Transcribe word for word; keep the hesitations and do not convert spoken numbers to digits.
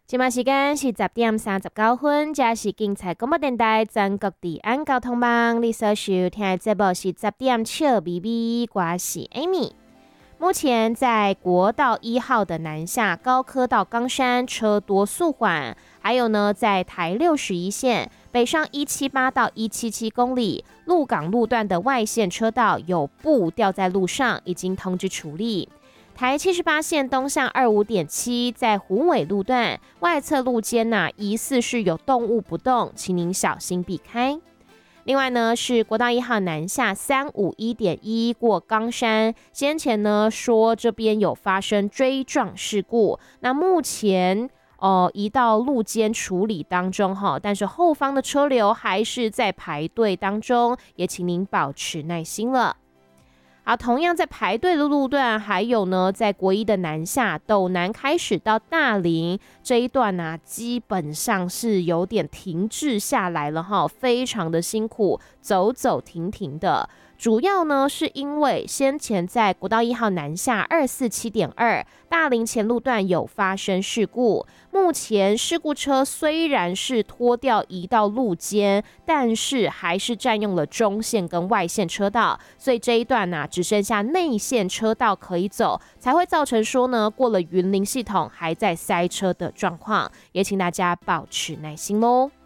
现在时间是十点三十九分，这是警察广播电台全国治安交通网。你所收听的节目是十点笑咪咪，我是 Amy。目前在国道一号的南下高科到冈山车多速缓，还有呢，在台六十一线北上一七八到一七七公里鹿港路段的外线车道有布掉在路上，已经通知处理。台七十八线东向二五点七，在虎尾路段外侧路肩呐、啊，疑似是有动物不动，请您小心避开。另外呢，是国道一号南下三五一点一过冈山，先前呢说这边有发生追撞事故，那目前呃移到路肩处理当中哈，但是后方的车流还是在排队当中，也请您保持耐心了。好，同样在排队的路段，还有呢，在国一的南下斗南开始到大林这一段呢、啊，基本上是有点停滞下来了哈，非常的辛苦，走走停停的。主要呢是因为先前在国道一号南下二四七点二大林前路段有发生事故，目前事故车虽然是拖吊移到路肩，但是还是占用了中线跟外线车道，所以这一段呢、啊、只剩下内线车道可以走，才会造成说呢过了云林系统还在塞车的状况，也请大家保持耐心咯。